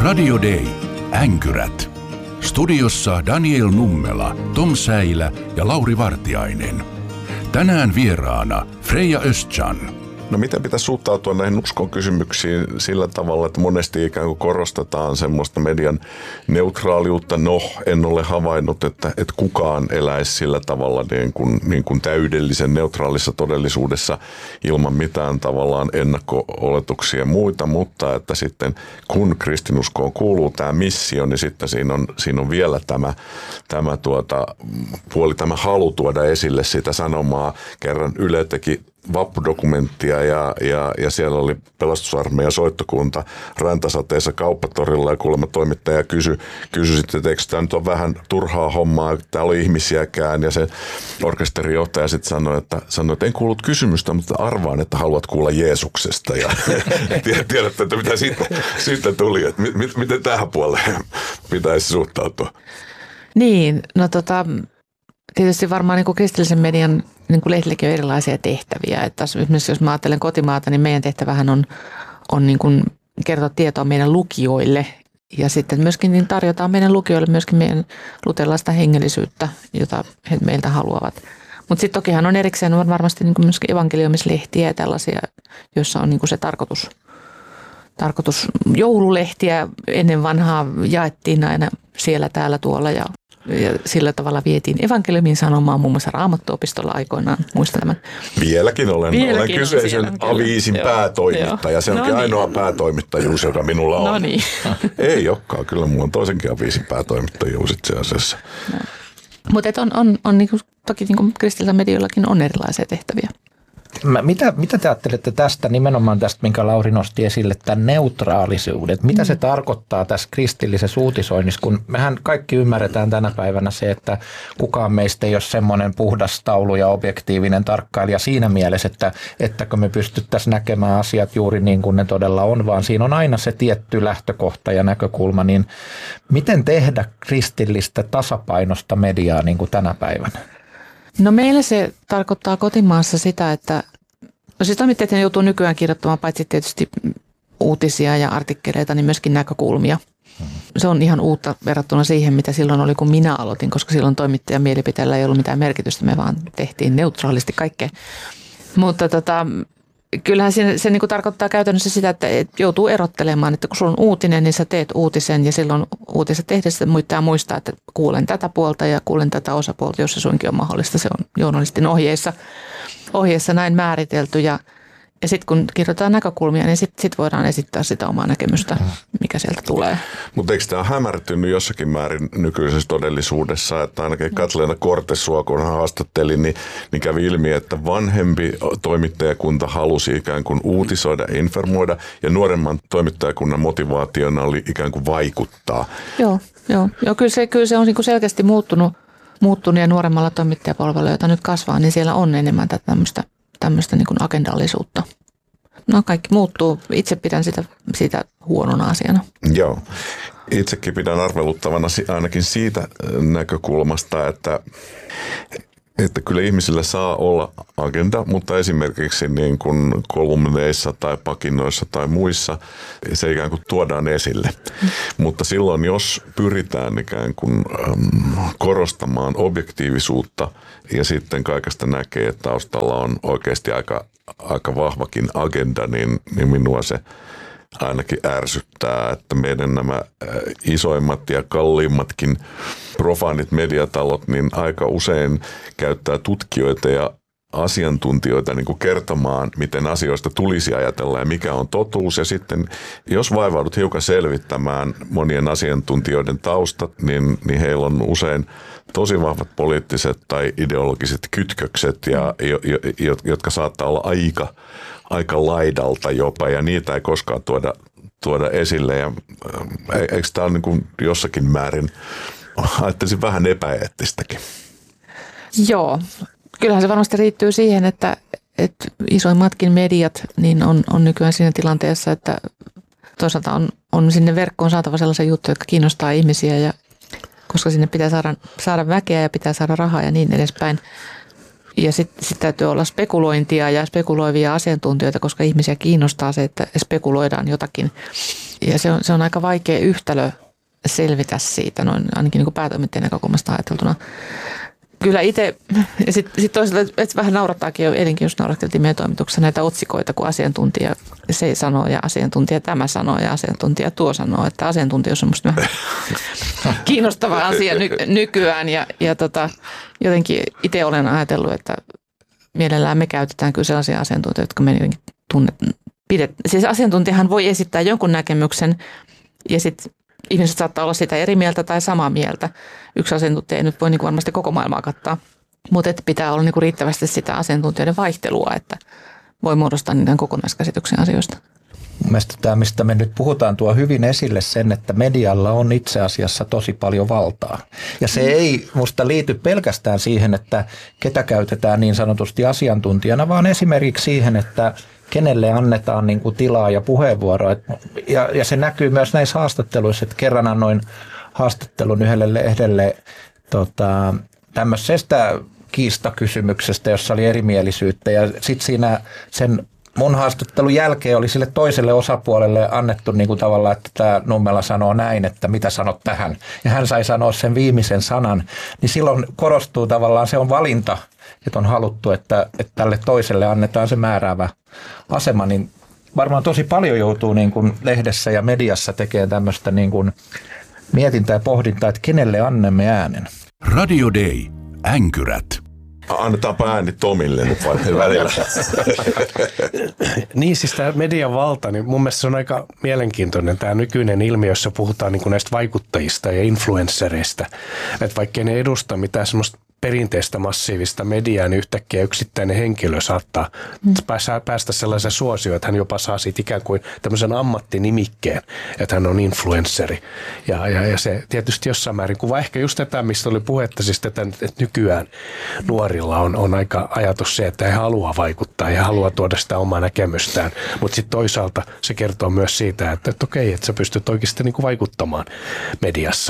Radio Day. Änkyrät. Studiossa Daniel Nummela, Tom Säilä ja Lauri Vartiainen. Tänään vieraana Freja Östjan. No miten pitäisi suhtautua näihin uskon kysymyksiin sillä tavalla, että monesti ikään kuin korostetaan semmoista median neutraaliutta. No, en ole havainnut, että kukaan eläisi sillä tavalla niin kuin täydellisen neutraalissa todellisuudessa ilman mitään tavallaan ennakko-oletuksia ja muita, mutta että sitten kun kristinuskoon kuuluu tämä missio, niin sitten siinä on vielä tämä puoli, tämä halu tuoda esille sitä sanomaa. Kerran Yle teki vappudokumenttia ja siellä oli pelastusarmeijan soittokunta Rantasateessa kauppatorilla ja kuulemma toimittaja kysyi sitten, että eikö tämä nyt ole vähän turhaa hommaa, että täällä oli ihmisiäkään, ja se orkesterijohtaja sitten sanoi, että en kuullut kysymystä, mutta arvaan, että haluat kuulla Jeesuksesta, ja tiedätte, että mitä siitä tuli, että miten tähän puoleen pitäisi suhtautua. Niin, no tietysti varmaan niin kuin kristillisen median niin kuin lehdilläkin on erilaisia tehtäviä. Että esimerkiksi jos mä ajattelen kotimaata, niin meidän tehtävähän on niin kuin kertoa tietoa meidän lukijoille. Ja sitten myöskin niin tarjotaan meidän lukijoille myöskin meidän luterilaista hengellisyyttä, jota he meiltä haluavat. Mutta sitten tokihan on erikseen varmasti niin kuin myöskin evankeliumislehtiä ja tällaisia, joissa on niin kuin se tarkoitus. Joululehtiä ennen vanhaa jaettiin aina siellä, täällä, tuolla ja sillä tavalla vietiin evankeliumin sanomaan muun muassa Raamattuopistolla aikoinaan. Muistan tämän. Vieläkin olen kyseisen aviisin päätoimittaja. Se onkin ainoa päätoimittajuus, joka minulla on. No niin. Ei olekaan. Kyllä minulla on toisenkin aviisin päätoimittajuus itse asiassa. No. Mutta on niin kuin, toki niin kuin kristillisellä medioillakin on erilaisia tehtäviä. Mitä te ajattelette tästä, nimenomaan tästä, minkä Lauri nosti esille, tämän neutraalisuuden? Mitä se tarkoittaa tässä kristillisessä uutisoinnissa, kun mehän kaikki ymmärretään tänä päivänä se, että kukaan meistä ei ole semmoinen puhdas taulu ja objektiivinen tarkkailija siinä mielessä, että me pystyttäisiin näkemään asiat juuri niin kuin ne todella on, vaan siinä on aina se tietty lähtökohta ja näkökulma, niin miten tehdä kristillistä tasapainosta mediaa niin kuin tänä päivänä? No meillä se tarkoittaa kotimaassa sitä, että siis toimittajat joutuu nykyään kirjoittamaan paitsi tietysti uutisia ja artikkeleita, niin myöskin näkökulmia. Se on ihan uutta verrattuna siihen, mitä silloin oli, kun minä aloitin, koska silloin toimittajan mielipiteellä ei ollut mitään merkitystä, me vaan tehtiin neutraalisti kaikkea. Mutta kyllähän se niin kuin tarkoittaa käytännössä sitä, että joutuu erottelemaan, että kun sulla on uutinen, niin sä teet uutisen ja silloin uutiset tehdessä pitää muistaa, että kuulen tätä puolta ja kuulen tätä osapuolta, jos se suinkin on mahdollista. Se on journalistin ohjeessa näin määritelty ja sitten kun kirjoitetaan näkökulmia, niin sit voidaan esittää sitä omaa näkemystä, mikä sieltä tulee. Mutta eikö tämä hämärtynyt jossakin määrin nykyisessä todellisuudessa, että ainakin Katleena Kortesua, kun hän haastatteli, niin kävi ilmi, että vanhempi toimittajakunta halusi ikään kuin uutisoida, informoida, ja nuoremman toimittajakunnan motivaationa oli ikään kuin vaikuttaa. Joo, kyllä se on niin kuin selkeästi muuttunut ja nuoremmalla toimittajapalveluilla, jota nyt kasvaa, niin siellä on enemmän tämmöistä niin kuin agendallisuutta. No kaikki muuttuu. Itse pidän sitä huonona asiana. Joo. Itsekin pidän arveluttavana ainakin siitä näkökulmasta, että kyllä ihmisillä saa olla agenda, mutta esimerkiksi niin kuin kolumneissa tai pakinoissa tai muissa se ikään kuin tuodaan esille. Mutta silloin, jos pyritään ikään kuin korostamaan objektiivisuutta ja sitten kaikesta näkee, että taustalla on oikeasti aika vahvakin agenda, niin minua se ainakin ärsyttää, että meidän nämä isoimmat ja kalliimmatkin profaanit mediatalot niin aika usein käyttää tutkijoita ja asiantuntijoita niin kuin kertomaan, miten asioista tulisi ajatella ja mikä on totuus. Ja sitten, jos vaivaudut hiukan selvittämään monien asiantuntijoiden taustat, niin heillä on usein tosi vahvat poliittiset tai ideologiset kytkökset, jotka saattaa olla aika laidalta jopa, ja niitä ei koskaan tuoda esille. Ja eikö tämä ole niin kuin jossakin määrin, ajattelisin vähän epäeettistäkin? Joo. Kyllähän se varmasti riittyy siihen, että isoimmatkin mediat niin on nykyään siinä tilanteessa, että toisaalta on sinne verkkoon saatava sellaisia juttuja, jotka kiinnostaa ihmisiä, ja koska sinne pitää saada väkeä ja pitää saada rahaa ja niin edespäin. Ja sitten täytyy olla spekulointia ja spekuloivia asiantuntijoita, koska ihmisiä kiinnostaa se, että spekuloidaan jotakin. Ja se on aika vaikea yhtälö selvitä siitä, noin ainakin niin kuin päätoimittajan näkökulmasta ajateltuna. Kyllä itse, ja sitten toisaalta, että vähän naurattaakin jo, eilenkin just nauratteltiin meidän toimituksessa näitä otsikoita, kun asiantuntija se sanoo ja asiantuntija tämä sanoo ja asiantuntija tuo sanoo, että asiantuntijuus on musta vähän kiinnostava asia nykyään ja jotenkin itse olen ajatellut, että mielellään me käytetään kyllä sellaisia asiantuntijoita, jotka me jotenkin siis asiantuntijahan voi esittää jonkun näkemyksen ja sitten ihmiset saattaa olla sitä eri mieltä tai samaa mieltä. Yksi asiantuntija ei nyt voi niin kuin varmasti koko maailmaa kattaa, mutta pitää olla niin kuin riittävästi sitä asiantuntijoiden vaihtelua, että voi muodostaa niiden kokonaiskäsityksen asioista. Mielestäni tämä, mistä me nyt puhutaan, tuo hyvin esille sen, että medialla on itse asiassa tosi paljon valtaa. Ja se ei musta liity pelkästään siihen, että ketä käytetään niin sanotusti asiantuntijana, vaan esimerkiksi siihen, että kenelle annetaan niin kuin tilaa ja puheenvuoroa. Ja se näkyy myös näissä haastatteluissa, että kerran annoin haastattelun yhdelle lehdelle tämmöisestä kiistakysymyksestä, jossa oli erimielisyyttä. Ja sitten siinä sen mun haastattelun jälkeen oli sille toiselle osapuolelle annettu niin kuin tavallaan, että tämä Nummela sanoo näin, että mitä sanot tähän. Ja hän sai sanoa sen viimeisen sanan. Niin silloin korostuu tavallaan, se on valinta, että on haluttu, että tälle toiselle annetaan se määräävä asema. Niin varmaan tosi paljon joutuu niin kuin lehdessä ja mediassa tekemään tämmöistä niin kuin mietintää ja pohdintaa, että kenelle annamme äänen. Radio Day. Änkyrät. Annetaanpa ääni Tomille nyt välillä. Niin, siis tämä median valta, niin mun mielestä se on aika mielenkiintoinen tämä nykyinen ilmiö, jossa puhutaan niin kuin näistä vaikuttajista ja influenssereista. Että vaikka ne edusta mitään semmoista perinteistä massiivista mediaa, niin yhtäkkiä yksittäinen henkilö saattaa päästä sellaisen suosioon, että hän jopa saa siitä ikään kuin tämmöisen ammattinimikkeen, että hän on influensseri. Ja se tietysti jossain määrin kuvaa ehkä just tätä, mistä oli puhetta, siis tätä, että nykyään nuorilla on aika ajatus se, että he haluaa vaikuttaa ja haluaa tuoda sitä omaa näkemystään, mutta sitten toisaalta se kertoo myös siitä, että okei, että sä pystyt oikeasti niin kuin vaikuttamaan mediassa.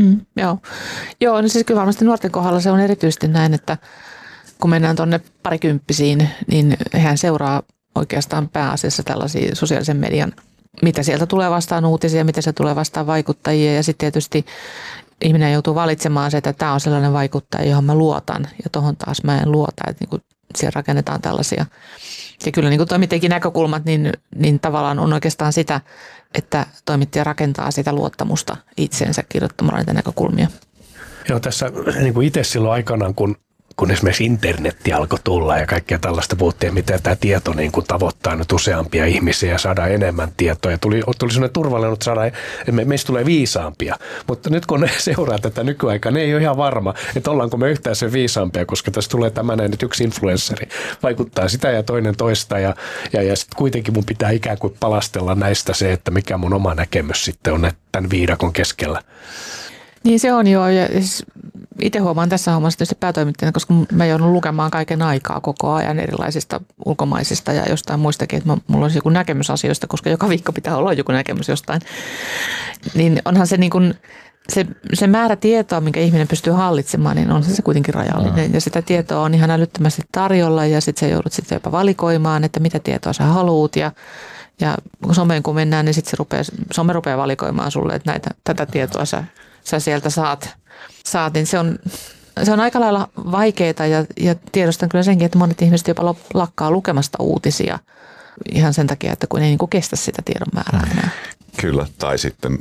Joo, no siis kyllä varmasti nuorten kohdalla se on erityisesti näin, että kun mennään tuonne parikymppisiin, niin hän seuraa oikeastaan pääasiassa tällaisia sosiaalisen median, mitä sieltä tulee vastaan uutisia, mitä se tulee vastaan vaikuttajia ja sitten tietysti ihminen joutuu valitsemaan se, että tämä on sellainen vaikuttaja, johon mä luotan ja tohon taas mä en luota, että niin kuin siellä rakennetaan tällaisia. Ja kyllä niin kuin toimittajankin näkökulmat, niin tavallaan on oikeastaan sitä, että toimittaja rakentaa sitä luottamusta itseensä kirjoittamalla niitä näkökulmia. Joo, tässä niin kuin itse silloin aikanaan, kun esimerkiksi internetti alkoi tulla ja kaikkea tällaista puhuttiin, miten tämä tieto niin kuin tavoittaa nyt useampia ihmisiä ja saadaan enemmän tietoa. Ja tuli sellainen turvallinen, että meistä tulee viisaampia. Mutta nyt kun ne seuraa tätä nykyaikaa, ne ei ole ihan varma, että ollaanko me yhtään sen viisaampia, koska tässä tulee tämmöinen nyt yksi influenssari. Vaikuttaa sitä ja toinen toista ja sitten kuitenkin mun pitää ikään kuin palastella näistä se, että mikä mun oma näkemys sitten on tämän viidakon keskellä. Niin se on joo, ja itse huomaan tässä hommassa tietysti päätoimittajana, koska mä joudun lukemaan kaiken aikaa koko ajan erilaisista ulkomaisista ja jostain muistakin, että mulla olisi joku näkemys asioista, koska joka viikko pitää olla joku näkemys jostain. Niin onhan se niin kuin se määrä tietoa, minkä ihminen pystyy hallitsemaan, niin on se kuitenkin rajallinen. Ja sitä tietoa on ihan älyttömästi tarjolla ja sitten sä joudut sitten jopa valikoimaan, että mitä tietoa sä haluut ja someen kun mennään, niin sitten some rupeaa valikoimaan sulle, että tätä tietoa sä sieltä saat, niin se on aika lailla vaikeaa ja tiedostan kyllä senkin, että monet ihmiset jopa lakkaa lukemasta uutisia ihan sen takia, että kun ei niin kuin kestä sitä tiedon määrää enää. Kyllä, tai sitten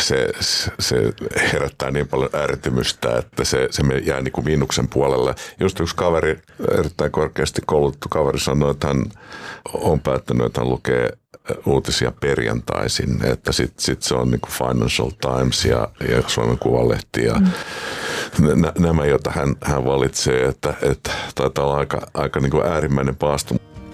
se herättää niin paljon ärtymystä, että se jää niin kuin miinuksen puolelle. Just yksi kaveri, erittäin korkeasti koulutettu kaveri sanoi, että hän on päättänyt, että hän lukee uutisia perjantaisin, että sit se on niin kuin Financial Times ja Suomen Kuvalehti ja nämä, joita hän valitsee, että taitaa olla aika niin kuin äärimmäinen paasto.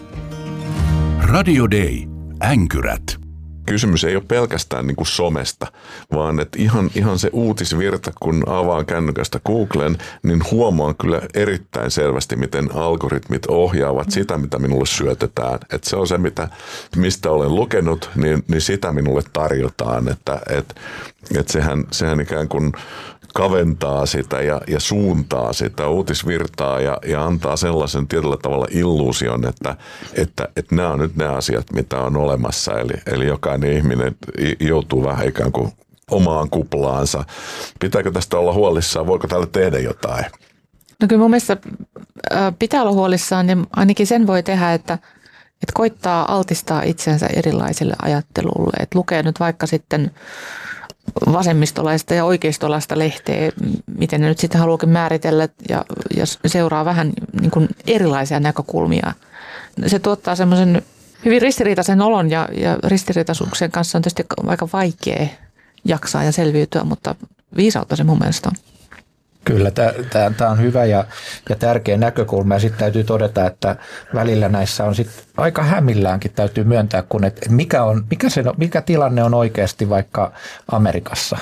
Radio Day. Änkyrät. Kysymys ei ole pelkästään niin kuin somesta, vaan että ihan se uutisvirta, kun avaan kännykästä Googlen, niin huomaan kyllä erittäin selvästi, miten algoritmit ohjaavat sitä, mitä minulle syötetään. Että se on se, mistä olen lukenut, niin sitä minulle tarjotaan. Että sehän ikään kuin kaventaa sitä ja suuntaa sitä uutisvirtaa ja antaa sellaisen tietyllä tavalla illuusion, että nämä on nyt ne asiat, mitä on olemassa. Eli jokainen ihminen joutuu vähän ikään kuin omaan kuplaansa. Pitääkö tästä olla huolissaan? Voiko tälle tehdä jotain? No kyllä mun mielestä pitää olla huolissaan ja ainakin sen voi tehdä, että koittaa altistaa itsensä erilaiselle ajattelulle. Että lukee nyt vaikka sitten vasemmistolaista ja oikeistolaista lehteä, miten ne nyt sitten haluakin määritellä ja seuraa vähän niin kuin erilaisia näkökulmia. Se tuottaa semmoisen hyvin ristiriitaisen olon ja ristiriitaisuuksien kanssa on tietysti aika vaikea jaksaa ja selviytyä, mutta viisautta se mun mielestä on. Kyllä, tämä on hyvä ja tärkeä näkökulma ja sitten täytyy todeta, että välillä näissä on sitten aika hämilläänkin täytyy myöntää, kun mikä tilanne on oikeasti vaikka Amerikassa.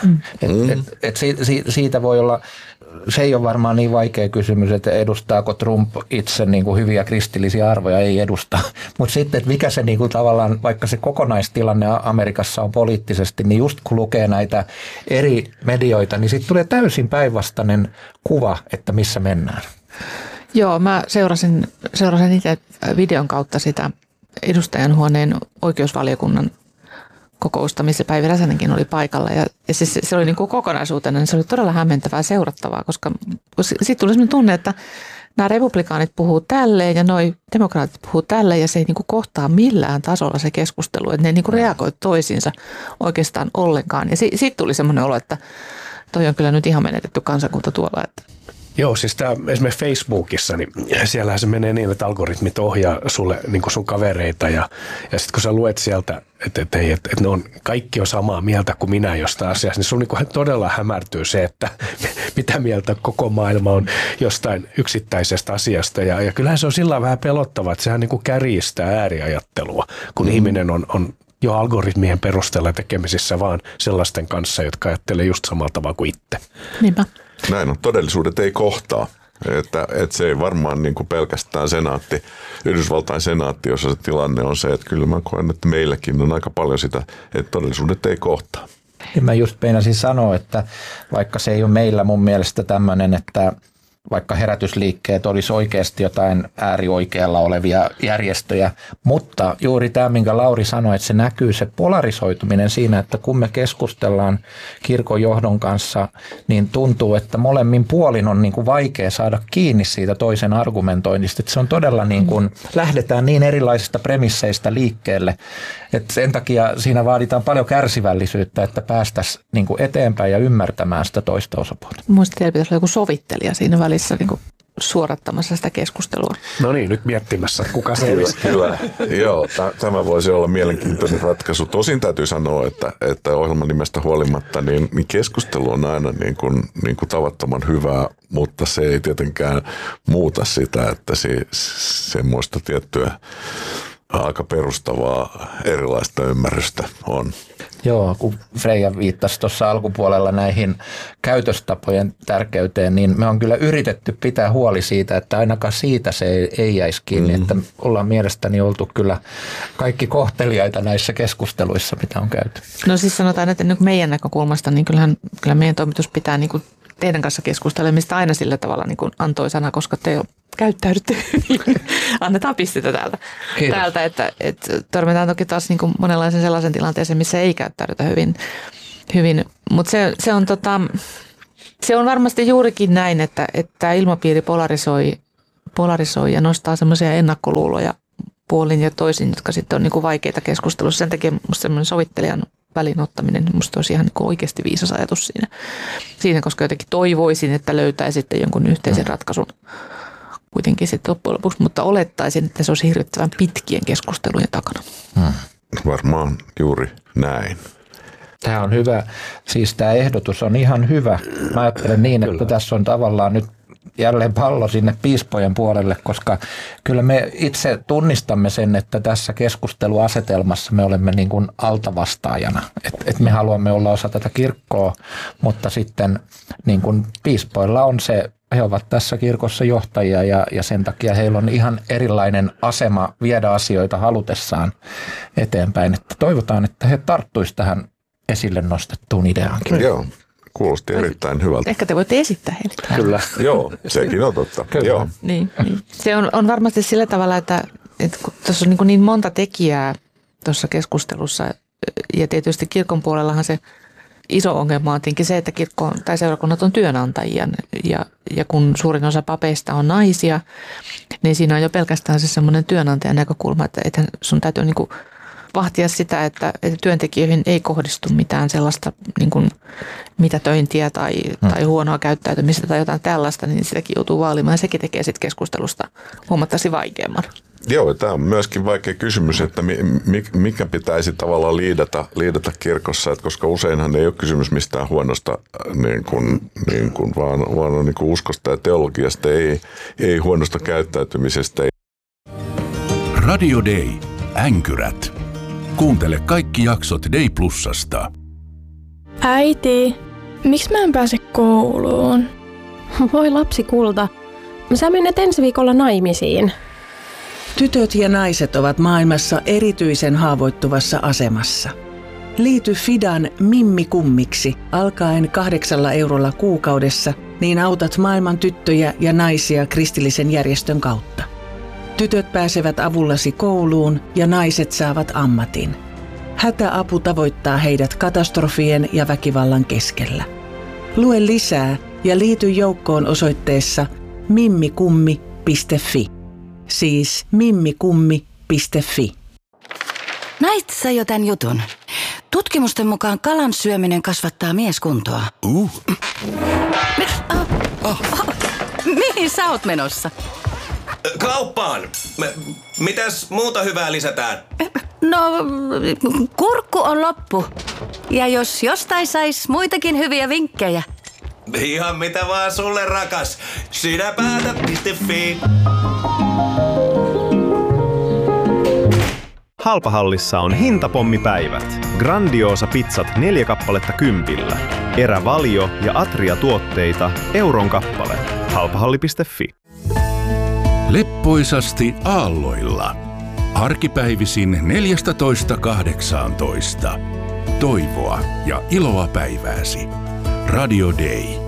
Siitä voi olla, se ei ole varmaan niin vaikea kysymys, että edustaako Trump itse niin kuin hyviä kristillisiä arvoja, ei edusta. Mutta sitten, että mikä se niin kuin tavallaan, vaikka se kokonaistilanne Amerikassa on poliittisesti, niin just kun lukee näitä eri medioita, niin sitten tulee täysin päinvastainen kuva, että missä mennään. Joo, mä seurasin itse videon kautta sitä edustajanhuoneen oikeusvaliokunnan kokousta, missä Päivi Räsänenkin oli paikalla. Ja se oli niin kuin kokonaisuutena, niin se oli todella hämmentävää seurattavaa, koska siitä tuli sellainen tunne, että nämä republikaanit puhuu tälleen ja noi demokraatit puhuu tälleen ja se ei niin kuin kohtaa millään tasolla se keskustelu, että ne ei niin kuin reagoi toisiinsa oikeastaan ollenkaan. Ja siitä tuli semmoinen olo, että toi on kyllä nyt ihan menetetty kansakunta tuolla, että Joo, siis tämä esimerkiksi Facebookissa, niin siellähän se menee niin, että algoritmit ohjaa sulle niin kuin sun kavereita ja sitten kun sä luet sieltä, että ne on, kaikki on samaa mieltä kuin minä jostain asiasta, niin sun niin kuin todella hämärtyy se, että mitä mieltä koko maailma on jostain yksittäisestä asiasta ja kyllähän se on sillä vähän pelottavaa, että sehän niin kuin kärjistää ääriajattelua, kun ihminen on jo algoritmien perusteella tekemisissä vaan sellaisten kanssa, jotka ajattelee just samalla tavalla kuin itse. Niinpä. Näin on. Todellisuudet ei kohtaa. Että se ei varmaan niin kuin pelkästään Yhdysvaltain senaatti, jossa se tilanne on se, että kyllä mä koen, että meilläkin on aika paljon sitä, että todellisuudet ei kohtaa. Ja mä just meinasin sanoa, että vaikka se ei ole meillä mun mielestä tämmöinen, että vaikka herätysliikkeet olisi oikeasti jotain äärioikealla olevia järjestöjä, mutta juuri tämä, minkä Lauri sanoi, että se näkyy se polarisoituminen siinä, että kun me keskustellaan kirkon johdon kanssa, niin tuntuu, että molemmin puolin on niin kuin vaikea saada kiinni siitä toisen argumentoinnista, että se on todella niin kuin, lähdetään niin erilaisista premisseistä liikkeelle, että sen takia siinä vaaditaan paljon kärsivällisyyttä, että päästäisiin niin kuin eteenpäin ja ymmärtämään sitä toista osapuolta. Muista teillä pitäisi olla joku sovittelija siinä välissä niin kuin suorattamassa sitä keskustelua. No niin, nyt miettimässä, kuka se olisi. Kyllä, joo, tämä voisi olla mielenkiintoinen ratkaisu. Tosin täytyy sanoa, että ohjelman nimestä huolimatta, niin keskustelu on aina niin kuin tavattoman hyvää, mutta se ei tietenkään muuta sitä, että semmoista tiettyä aika perustavaa erilaista ymmärrystä on. Joo, kun Freija viittasi tuossa alkupuolella näihin käytöstapojen tärkeyteen, niin me on kyllä yritetty pitää huoli siitä, että ainakaan siitä se ei jäisi kiinni, että ollaan mielestäni oltu kyllä kaikki kohteliaita näissä keskusteluissa, mitä on käyty. No siis sanotaan, että nyt meidän näkökulmasta, niin kyllä meidän toimitus pitää niin kuin teidän kanssa keskustelemista aina sillä tavalla niin kuin antoisana, koska te käyttäydytte hyvin. Annetaan pistetä täältä, että törmätään toki taas niin kuin monenlaisen sellaisen tilanteeseen, missä ei käyttäydytä hyvin. Mutta se on varmasti juurikin näin, että ilmapiiri polarisoi ja nostaa semmoisia ennakkoluuloja puolin ja toisin, jotka sitten on niin kuin vaikeita keskustelussa. Sen takia musta semmoinen sovittelijan välin ottaminen, musta olisi ihan niin oikeasti viisas ajatus siinä, koska jotenkin toivoisin, että löytäisitte jonkun yhteisen ratkaisun kuitenkin sitten loppujen lopuksi, mutta olettaisin, että se olisi hirvittävän pitkien keskustelujen takana. Varmaan juuri näin. Tämä on hyvä. Siis tämä ehdotus on ihan hyvä. Mä ajattelen niin, että tässä on tavallaan nyt jälleen pallo sinne piispojen puolelle, koska kyllä me itse tunnistamme sen, että tässä keskusteluasetelmassa me olemme niin kuin altavastaajana. Että me haluamme olla osa tätä kirkkoa, mutta sitten niin kuin piispoilla on se, he ovat tässä kirkossa johtajia ja sen takia heillä on ihan erilainen asema viedä asioita halutessaan eteenpäin. Että toivotaan, että he tarttuisivat tähän esille nostettuun ideaankin. Joo, Kuulosti erittäin hyvältä. Ehkä te voitte esittää heille. Kyllä. Joo, sekin on totta. Kyllä. Joo. Niin. Se on varmasti sillä tavalla, että kun tuossa on niin monta tekijää tuossa keskustelussa ja tietysti kirkon puolellahan se iso ongelma on tietenkin se, että kirkko tai seurakunnat on työnantajia ja kun suurin osa papeista on naisia, niin siinä on jo pelkästään se semmoinen työnantajan näkökulma, että sun täytyy niin kuin vahtia sitä, että työntekijöihin ei kohdistu mitään sellaista niin kuin mitätöintiä tai huonoa käyttäytymistä tai jotain tällaista, niin sitäkin joutuu vaalimaan ja sekin tekee sitten keskustelusta huomattavasti vaikeamman. Joo, tämä on myöskin vaikea kysymys, että mikä pitäisi tavallaan liidata kirkossa, että koska useinhan ei ole kysymys mistään huonosta, vaan on niin kuin uskosta ja teologiasta, ei huonosta käyttäytymisestä. Radio Day. Änkyrät. Kuuntele kaikki jaksot Day Plusasta. Äiti, miksi mä en pääse kouluun? Voi lapsi kulta, sä menet ensi viikolla naimisiin. Tytöt ja naiset ovat maailmassa erityisen haavoittuvassa asemassa. Liity Fidan Mimmi Kummiksi alkaen 8 eurolla kuukaudessa, niin autat maailman tyttöjä ja naisia kristillisen järjestön kautta. Tytöt pääsevät avullasi kouluun ja naiset saavat ammatin. Hätäapu tavoittaa heidät katastrofien ja väkivallan keskellä. Lue lisää ja liity joukkoon osoitteessa mimmikummi.fi. Siis mimmikummi.fi. Näit sä jo tän jutun? Tutkimusten mukaan kalan syöminen kasvattaa mieskuntoa. Mihin sä oot menossa? Kauppaan! Mitäs muuta hyvää lisätään? No, kurkku on loppu. Ja jos jostain sais muitakin hyviä vinkkejä. Ihan mitä vaan sulle, rakas. Sinä päätät.fi. Halpahallissa on hintapommipäivät. Grandiosa pizzat 4 kappaletta 10. Erävalio ja Atria-tuotteita euron kappale. Halpahalli.fi. Leppoisasti aalloilla. Arkipäivisin 14.18. Toivoa ja iloa päivääsi. Radio Day.